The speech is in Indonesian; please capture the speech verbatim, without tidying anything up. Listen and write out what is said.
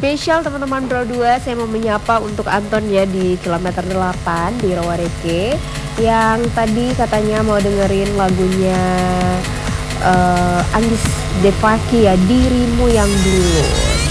Spesial teman-teman Pro dua, saya mau menyapa untuk Anton ya di kilometer delapan di Rawareke, yang tadi katanya mau dengerin lagunya uh, Andis Devaki ya, Dirimu Yang Dulu.